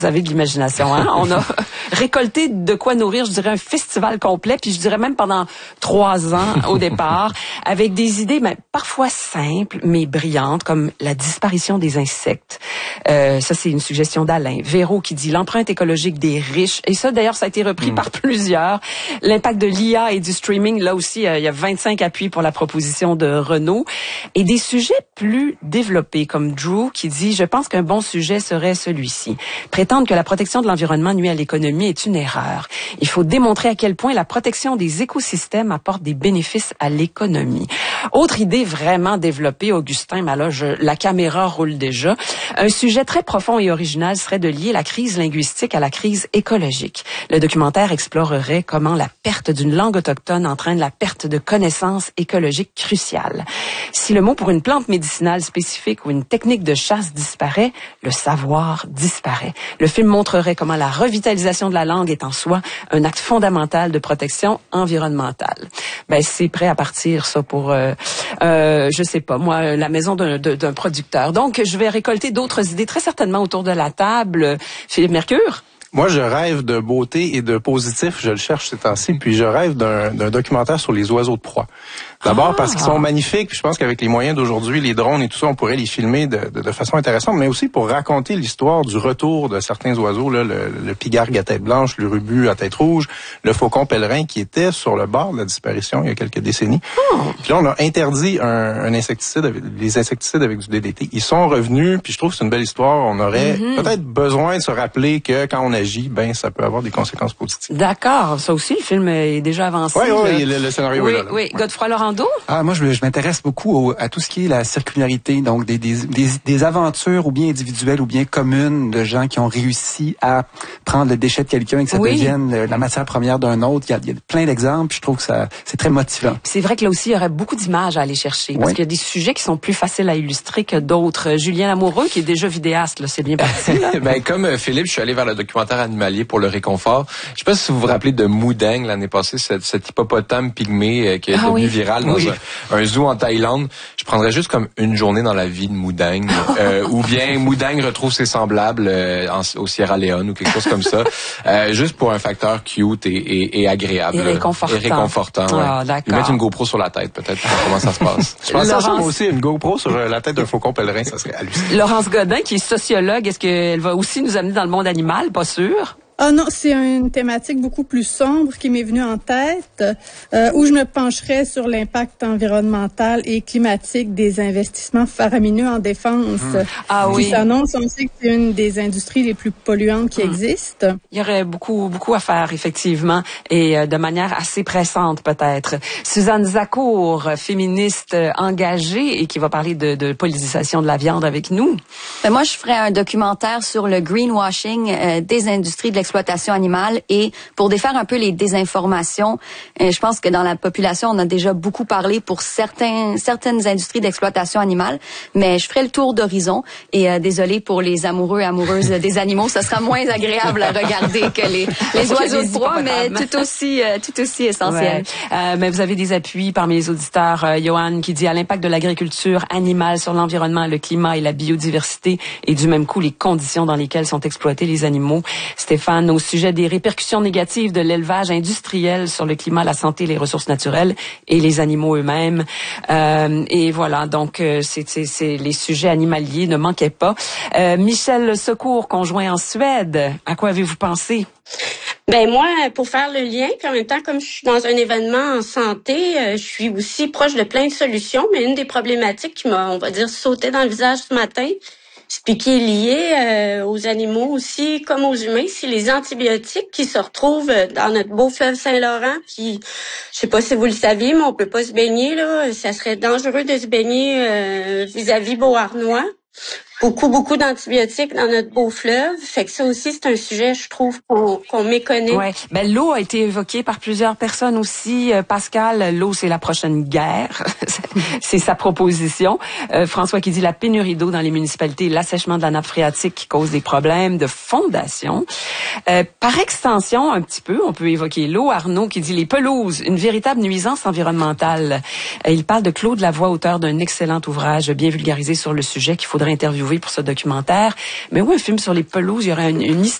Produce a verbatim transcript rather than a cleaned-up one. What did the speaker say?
Vous avez de l'imagination, hein? On a récolté de quoi nourrir, je dirais, un festival complet, puis je dirais même pendant trois ans au départ, avec des idées ben, parfois simples, mais brillantes, comme la disparition des insectes. Euh, ça, c'est une suggestion d'Alain. Véro qui dit l'empreinte écologique des riches. Et ça, d'ailleurs, ça a été repris mmh. par plusieurs. L'impact de l'I A et du streaming. Là aussi, euh, il y a vingt-cinq appuis pour la proposition de Renault. Et des sujets plus développés, comme Drew qui dit, je pense qu'un bon sujet serait celui-ci. Prétendre que la protection de l'environnement nuit à l'économie est une erreur. Il faut démontrer à quel point la protection des écosystèmes apporte des bénéfices à l'économie. Autre idée vraiment développée, Augustin, mais là, je, la caméra roule déjà. Un sujet très profond et original serait de lier la crise linguistique à la crise écologique. Le documentaire explorerait comment la perte d'une langue autochtone entraîne la perte de connaissances écologiques cruciales. Si le mot pour une plante médicinale spécifique ou une technique de chasse disparaît, le savoir disparaît. Le film montrerait comment la revitalisation de la langue est en soi un acte fondamental de protection environnementale. Ben, c'est prêt à partir, ça, pour, euh, euh, je sais pas, moi, la maison d'un, d'un producteur. Donc, je vais récolter d'autres idées, très certainement autour de la table. Philippe Mercure? Moi, je rêve de beauté et de positif. Je le cherche ces temps-ci. Puis, je rêve d'un, d'un documentaire sur les oiseaux de proie. D'abord ah. parce qu'ils sont magnifiques. Puis je pense qu'avec les moyens d'aujourd'hui, les drones et tout ça, on pourrait les filmer de, de, de façon intéressante, mais aussi pour raconter l'histoire du retour de certains oiseaux, là, le, le pigargue à tête blanche, le rubu à tête rouge, le faucon pèlerin qui était sur le bord de la disparition il y a quelques décennies. Oh. Puis là, on a interdit un, un insecticide, avec, les insecticides avec du D D T. Ils sont revenus, puis je trouve que c'est une belle histoire. On aurait mm-hmm. peut-être besoin de se rappeler que quand on agit, ben ça peut avoir des conséquences positives. D'accord. Ça aussi, le film est déjà avancé. Oui, oui, le, le scénario oui, est là. là. Oui, oui. Godefroy Laurando? Ah, moi, je, je m'intéresse beaucoup au, à tout ce qui est la circularité, donc des, des, des, des aventures ou bien individuelles ou bien communes de gens qui ont réussi à prendre le déchet de quelqu'un et que ça oui. devienne la matière première d'un autre. Il y a, il y a plein d'exemples. Je trouve que ça, c'est très motivant. Puis c'est vrai que là aussi, il y aurait beaucoup d'images à aller chercher parce oui. qu'il y a des sujets qui sont plus faciles à illustrer que d'autres. Julien Lamoureux, qui est déjà vidéaste, là, c'est bien parti. Là. Ben, comme Philippe, je suis allé vers le documentaire animalier pour le réconfort. Je sais pas si vous vous rappelez de Moudang l'année passée, cet, cet hippopotame pygmée euh, qui est ah, devenu oui. viral dans oui. un, un zoo en Thaïlande. Je prendrais juste comme une journée dans la vie de Moudang. euh, ou bien Moudang retrouve ses semblables euh, en, au Sierra Leone ou quelque chose comme ça. Euh, juste pour un facteur cute et, et, et agréable. Et réconfortant. Et réconfortant, ouais. Ah, d'accord. Lui mettre une GoPro sur la tête, peut-être, pour voir comment ça se passe. Je pense Laurence... à ça, moi aussi, une GoPro sur la tête d'un faucon pèlerin, ça serait hallucinant. Laurence Godin, qui est sociologue, est-ce qu'elle va aussi nous amener dans le monde animal? Pas sûr. Ah non, c'est une thématique beaucoup plus sombre qui m'est venue en tête, euh, où je me pencherais sur l'impact environnemental et climatique des investissements faramineux en défense mmh. ah, qui oui. s'annoncent. On sait que c'est une des industries les plus polluantes qui mmh. existent. Il y aurait beaucoup, beaucoup à faire, effectivement, et euh, de manière assez pressante, peut-être. Suzanne Zacour, féministe euh, engagée et qui va parler de, de politisation de la viande avec nous. Ben moi, je ferais un documentaire sur le greenwashing euh, des industries de l'exploitation animale et pour défaire un peu les désinformations. Euh, je pense que dans la population, on a déjà beaucoup parlé pour certains, certaines industries d'exploitation animale, mais je ferai le tour d'horizon et euh, désolé pour les amoureux et amoureuses des animaux, ça sera moins agréable à regarder que les, les oiseaux de proie, mais tout aussi, euh, tout aussi essentiel. Ouais. Euh, mais vous avez des appuis parmi les auditeurs. Euh, Johan qui dit à l'impact de l'agriculture animale sur l'environnement, le climat et la biodiversité et du même coup les conditions dans lesquelles sont exploités les animaux. Stéphane, au sujet des répercussions négatives de l'élevage industriel sur le climat, la santé, les ressources naturelles et les animaux eux-mêmes. Euh, et voilà, donc euh, c'est, c'est, c'est les sujets animaliers ne manquaient pas. Euh, Michel Secours, conjoint en Suède, à quoi avez-vous pensé? Ben moi, pour faire le lien, en même temps, comme je suis dans un événement en santé, euh, je suis aussi proche de plein de solutions, mais une des problématiques qui m'a, on va dire, sauté dans le visage ce matin, puis qui est lié euh, aux animaux aussi comme aux humains, c'est les antibiotiques qui se retrouvent dans notre beau fleuve Saint-Laurent. Puis, je sais pas si vous le saviez, mais on peut pas se baigner là. Ça serait dangereux de se baigner euh, vis-à-vis Beauharnois. Beaucoup, beaucoup d'antibiotiques dans notre beau fleuve. Fait que ça aussi, c'est un sujet, je trouve, qu'on, qu'on méconnaît. Ouais. Ben, l'eau a été évoquée par plusieurs personnes aussi. Euh, Pascal, l'eau, c'est la prochaine guerre. C'est sa proposition. Euh, François qui dit la pénurie d'eau dans les municipalités, l'assèchement de la nappe phréatique qui cause des problèmes de fondation. Euh, par extension, un petit peu, on peut évoquer l'eau. Arnaud qui dit les pelouses, une véritable nuisance environnementale. Euh, il parle de Claude Lavoie, auteur d'un excellent ouvrage bien vulgarisé sur le sujet qu'il faudrait interviewer trouvé pour ce documentaire. Mais oui, un film sur les pelouses, il y aurait une, une histoire